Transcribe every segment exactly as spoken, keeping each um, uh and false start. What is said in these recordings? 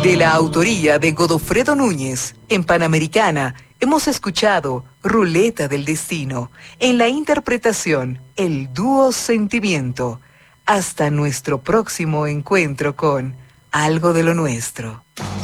De la autoría de Godofredo Núñez, en Panamericana hemos escuchado Ruleta del Destino, en la interpretación El Dúo Sentimiento. Hasta nuestro próximo encuentro con Algo de lo Nuestro.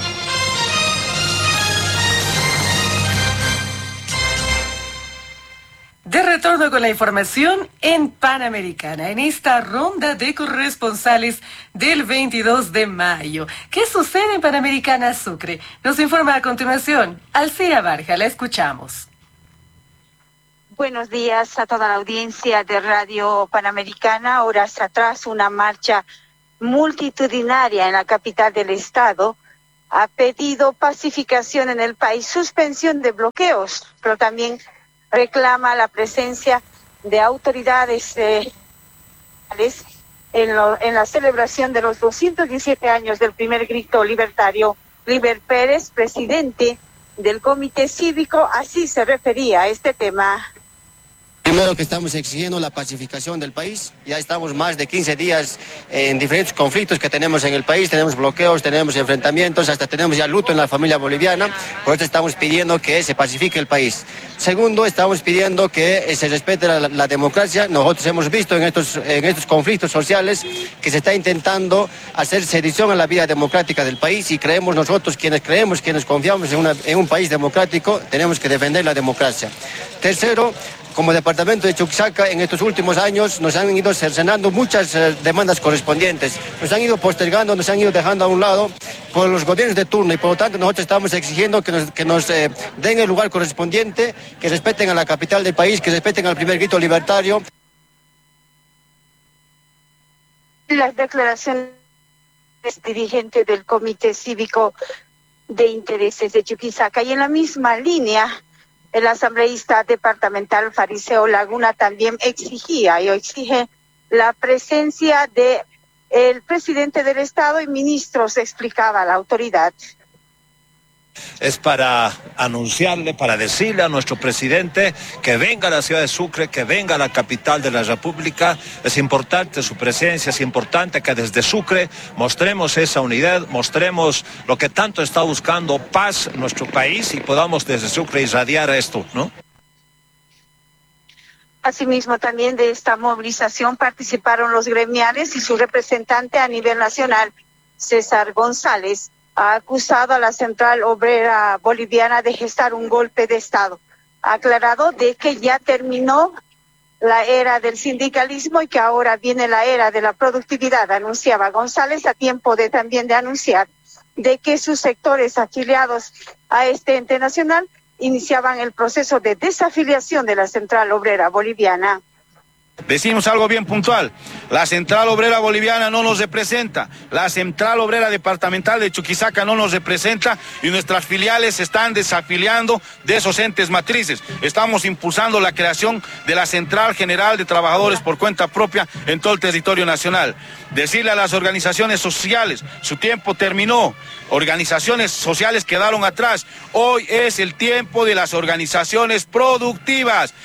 De retorno con la información en Panamericana, en esta ronda de corresponsales del veintidós de mayo. ¿Qué sucede en Panamericana Sucre? Nos informa a continuación Alcira Barja, la escuchamos. Buenos días a toda la audiencia de Radio Panamericana. Horas atrás, una marcha multitudinaria en la capital del estado ha pedido pacificación en el país, suspensión de bloqueos, pero también reclama la presencia de autoridades eh, en, lo, en la celebración de los doscientos diecisiete años del primer grito libertario. Liber Pérez, presidente del Comité Cívico, así se refería a este tema. Primero que estamos exigiendo la pacificación del país. Ya estamos más de quince días en diferentes conflictos que tenemos en el país. Tenemos bloqueos, tenemos enfrentamientos, hasta tenemos ya luto en la familia boliviana. Por eso estamos pidiendo que se pacifique el país. Segundo, estamos pidiendo que se respete la, la democracia. Nosotros hemos visto en estos, en estos conflictos sociales que se está intentando hacer sedición a la vida democrática del país, y creemos nosotros, quienes creemos, quienes confiamos en, una, en un país democrático, tenemos que defender la democracia. Tercero, como departamento de Chuquisaca, en estos últimos años nos han ido cercenando muchas eh, demandas correspondientes, nos han ido postergando, nos han ido dejando a un lado por los gobiernos de turno, y por lo tanto nosotros estamos exigiendo que nos, que nos eh, den el lugar correspondiente, que respeten a la capital del país, que respeten al primer grito libertario. Las declaraciones del dirigente del Comité Cívico de Intereses de Chuquisaca, y en la misma línea, el asambleísta departamental Fariseo Laguna también exigía y exige la presencia de el presidente del Estado y ministros, explicaba la autoridad. Es para anunciarle, para decirle a nuestro presidente que venga a la ciudad de Sucre, que venga a la capital de la República. Es importante su presencia, es importante que desde Sucre mostremos esa unidad, mostremos lo que tanto está buscando, paz en nuestro país, y podamos desde Sucre irradiar esto, ¿no? Asimismo, también de esta movilización participaron los gremiales y su representante a nivel nacional, César González, ha acusado a la Central Obrera Boliviana de gestar un golpe de Estado. Ha aclarado de que ya terminó la era del sindicalismo y que ahora viene la era de la productividad, anunciaba González, a tiempo de también de anunciar de que sus sectores afiliados a este ente nacional iniciaban el proceso de desafiliación de la Central Obrera Boliviana. Decimos algo bien puntual: la Central Obrera Boliviana no nos representa, la Central Obrera Departamental de Chuquisaca no nos representa, y nuestras filiales se están desafiliando de esos entes matrices. Estamos impulsando la creación de la Central General de Trabajadores por cuenta propia en todo el territorio nacional. Decirle a las organizaciones sociales, su tiempo terminó, organizaciones sociales quedaron atrás, hoy es el tiempo de las organizaciones productivas.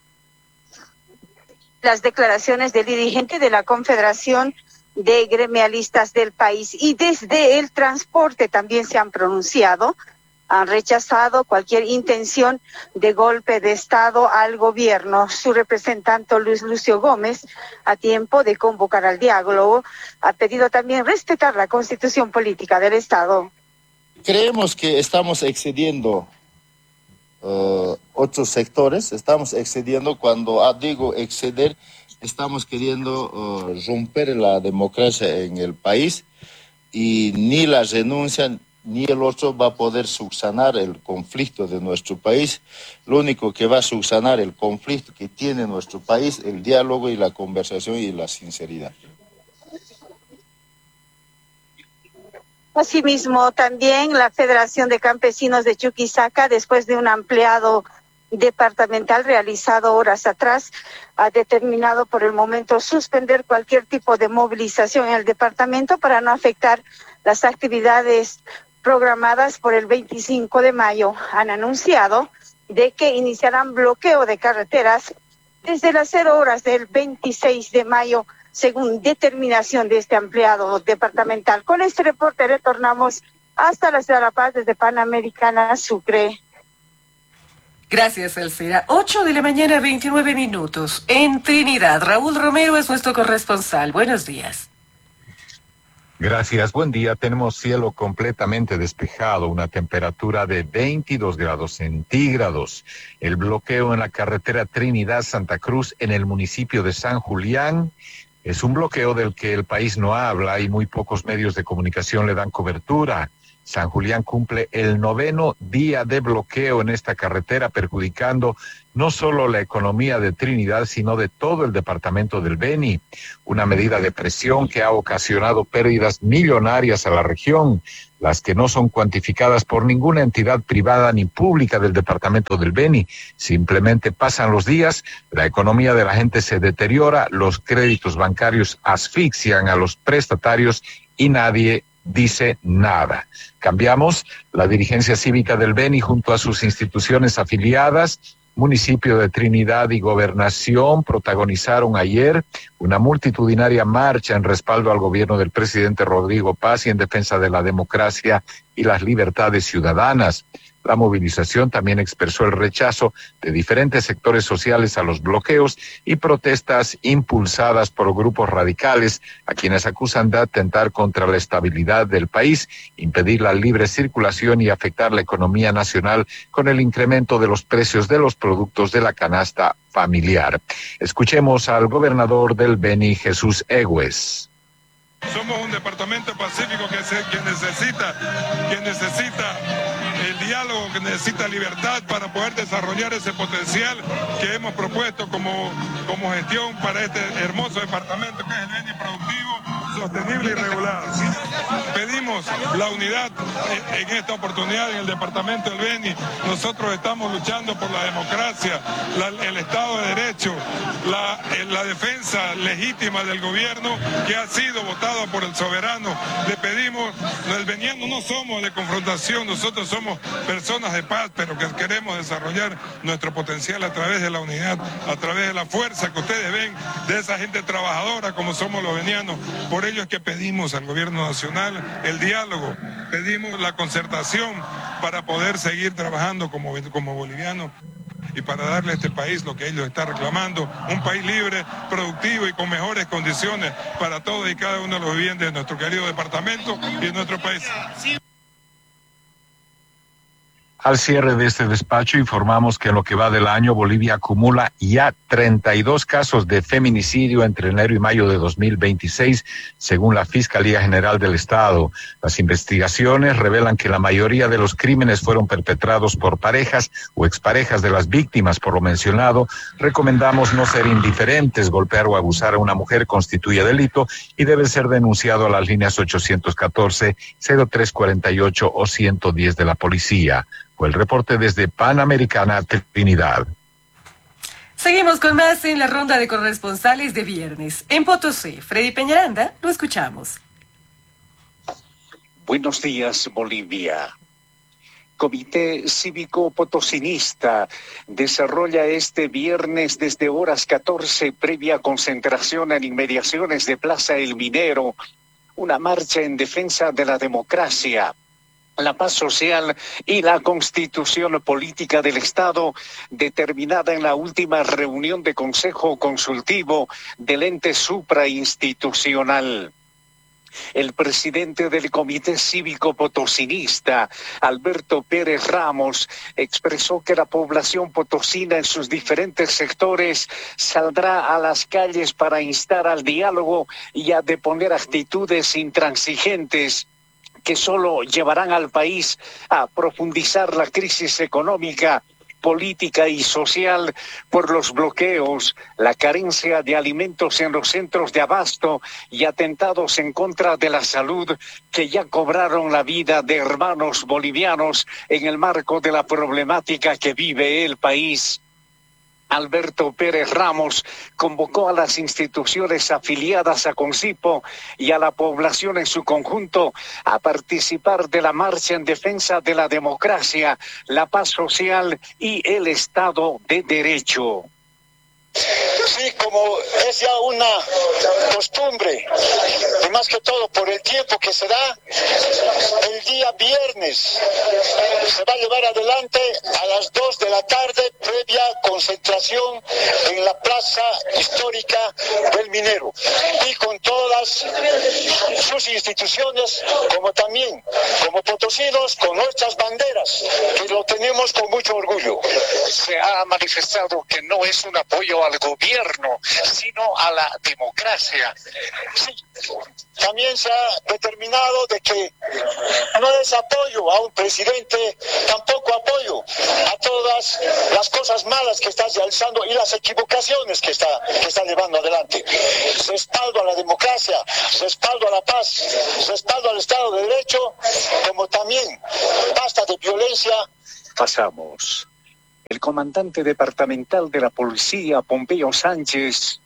Las declaraciones del dirigente de la Confederación de Gremialistas del país, y desde el transporte también se han pronunciado, han rechazado cualquier intención de golpe de Estado al gobierno. Su representante Luis Lucio Gómez, a tiempo de convocar al diálogo, ha pedido también respetar la Constitución política del Estado. Creemos que estamos excediendo Uh, otros sectores, estamos excediendo. Cuando ah, digo exceder, estamos queriendo uh, romper la democracia en el país, y ni la renuncia ni el otro va a poder subsanar el conflicto de nuestro país. Lo único que va a subsanar el conflicto que tiene nuestro país, el diálogo y la conversación y la sinceridad. Asimismo, también la Federación de Campesinos de Chuquisaca, después de un ampliado departamental realizado horas atrás, ha determinado por el momento suspender cualquier tipo de movilización en el departamento para no afectar las actividades programadas por el veinticinco de mayo. Han anunciado de que iniciarán bloqueo de carreteras desde las cero horas del veintiséis de mayo, según determinación de este ampliado departamental. Con este reporte retornamos Hasta la ciudad de La Paz, desde Panamericana, Sucre. Gracias, Elcira. ocho de la mañana, veintinueve minutos. En Trinidad, Raúl Romero es nuestro corresponsal. Buenos días. Gracias, buen día. Tenemos cielo completamente despejado, una temperatura de veintidós grados centígrados. El bloqueo en la carretera Trinidad-Santa Cruz en el municipio de San Julián es un bloqueo del que el país no habla y muy pocos medios de comunicación le dan cobertura. San Julián cumple el noveno día de bloqueo en esta carretera, perjudicando no solo la economía de Trinidad, sino de todo el departamento del Beni. Una medida de presión que ha ocasionado pérdidas millonarias a la región, las que no son cuantificadas por ninguna entidad privada ni pública del departamento del Beni. Simplemente pasan los días, la economía de la gente se deteriora, los créditos bancarios asfixian a los prestatarios y nadie dice nada. Cambiamos. La dirigencia cívica del Beni junto a sus instituciones afiliadas, municipio de Trinidad y Gobernación, protagonizaron ayer una multitudinaria marcha en respaldo al gobierno del presidente Rodrigo Paz y en defensa de la democracia y las libertades ciudadanas. La movilización también expresó el rechazo de diferentes sectores sociales a los bloqueos y protestas impulsadas por grupos radicales a quienes acusan de atentar contra la estabilidad del país, impedir la libre circulación y afectar la economía nacional con el incremento de los precios de los productos de la canasta familiar. Escuchemos al gobernador del Beni, Jesús Egues. Somos un departamento pacífico que, se, que necesita, que necesita el diálogo, que necesita libertad para poder desarrollar ese potencial que hemos propuesto como, como gestión para este hermoso departamento que es el Beni productivo, sostenible y regular. Pedimos la unidad en, en esta oportunidad en el departamento del Beni. Nosotros estamos luchando por la democracia, la, el Estado de Derecho, la, la defensa legítima del gobierno que ha sido votado por el soberano. Le pedimos, los benianos no somos de confrontación, nosotros somos personas de paz, pero que queremos desarrollar nuestro potencial a través de la unidad, a través de la fuerza que ustedes ven de esa gente trabajadora como somos los benianos. Por ello es que pedimos al gobierno nacional el diálogo, pedimos la concertación para poder seguir trabajando como, como bolivianos y para darle a este país lo que ellos están reclamando, un país libre, productivo y con mejores condiciones para todos y cada uno de los vivientes de nuestro querido departamento y de nuestro país. Al cierre de este despacho informamos que en lo que va del año Bolivia acumula ya treinta y dos casos de feminicidio entre enero y mayo de dos mil veintiséis, según la Fiscalía General del Estado. Las investigaciones revelan que la mayoría de los crímenes fueron perpetrados por parejas o exparejas de las víctimas. Por lo mencionado, recomendamos no ser indiferentes. Golpear o abusar a una mujer constituye delito y debe ser denunciado a las líneas ochocientos catorce, cero tres cuarenta y ocho o ciento diez de la policía. El reporte desde Panamericana, Trinidad. Seguimos con más en la ronda de corresponsales de viernes. En Potosí, Freddy Peñaranda, lo escuchamos. Buenos días, Bolivia. Comité Cívico Potosinista desarrolla este viernes desde horas catorce, previa concentración en inmediaciones de Plaza El Minero, una marcha en defensa de la democracia, la paz social y la constitución política del Estado, determinada en la última reunión de Consejo Consultivo del ente suprainstitucional. El presidente del Comité Cívico Potosinista, Alberto Pérez Ramos, expresó que la población potosina en sus diferentes sectores saldrá a las calles para instar al diálogo y a deponer actitudes intransigentes que solo llevarán al país a profundizar la crisis económica, política y social por los bloqueos, la carencia de alimentos en los centros de abasto y atentados en contra de la salud que ya cobraron la vida de hermanos bolivianos en el marco de la problemática que vive el país. Alberto Pérez Ramos convocó a las instituciones afiliadas a Concipo y a la población en su conjunto a participar de la marcha en defensa de la democracia, la paz social y el Estado de Derecho. Sí, como es ya una costumbre, y más que todo por el tiempo que se da, el día viernes se va a llevar adelante a las dos de la tarde previa concentración en la plaza histórica del Minero y con todas sus instituciones, como también como potosinos, con nuestras banderas, que lo tenemos con mucho orgullo. Se ha manifestado que no es un apoyo al gobierno, sino a la democracia. Sí, también se ha determinado de que no es apoyo a un presidente, tampoco apoyo a todas las cosas malas que está realizando y las equivocaciones que está, que está llevando adelante. Respaldo a la democracia, respaldo a la paz, respaldo al Estado de Derecho, como también basta de violencia. Pasamos. El comandante departamental de la policía, Pompeo Sánchez,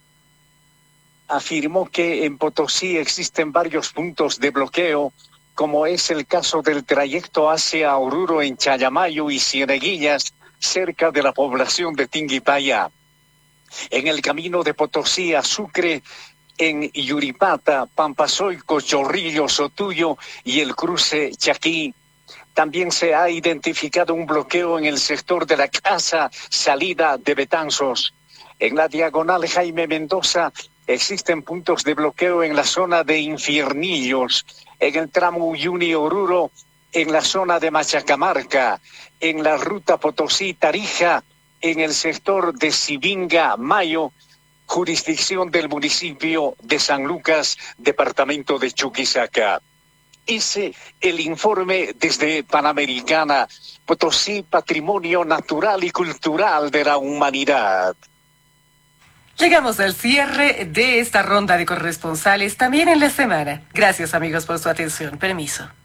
afirmó que en Potosí existen varios puntos de bloqueo, como es el caso del trayecto hacia Oruro en Chayamayo y Cieneguillas, cerca de la población de Tinguipaya. En el camino de Potosí a Sucre, en Yuripata, Pampazoico, Chorrillo, Sotuyo y el cruce Chaquí. También se ha identificado un bloqueo en el sector de la casa salida de Betanzos. En la diagonal Jaime Mendoza existen puntos de bloqueo en la zona de Infiernillos, en el tramo Uyuni-Oruro, en la zona de Machacamarca, en la ruta Potosí-Tarija, en el sector de Sibinga-Mayo, jurisdicción del municipio de San Lucas, departamento de Chuquisaca. Hice el informe desde Panamericana, Potosí, patrimonio natural y cultural de la humanidad. Llegamos al cierre de esta ronda de corresponsales también en la semana. Gracias, amigos, por su atención. Permiso.